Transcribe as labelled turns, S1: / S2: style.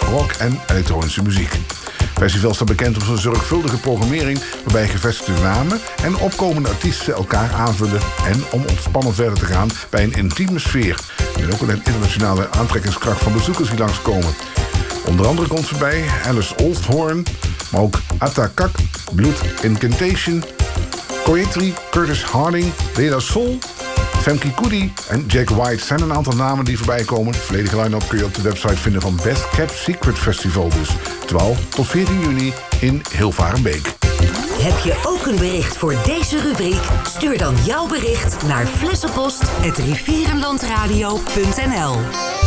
S1: rock en elektronische muziek. Het festival staat bekend om zijn zorgvuldige programmering, waarbij gevestigde namen en opkomende artiesten elkaar aanvullen en om ontspannen verder te gaan bij een intieme sfeer. En ook een internationale aantrekkingskracht van bezoekers die langskomen. Onder andere komt voorbij Alice Oldhorn, maar ook Atakak, Blood Incantation, Coetri, Curtis Harding, Leda Soul, Femke Koedi en Jack White zijn een aantal namen die voorbij komen. De volledige line-up kun je op de website vinden van Best Kept Secret Festival dus. 12 tot 14 juni in Hilvarenbeek.
S2: Heb je ook een bericht voor deze rubriek? Stuur dan jouw bericht naar flessenpost@rivierenlandradio.nl.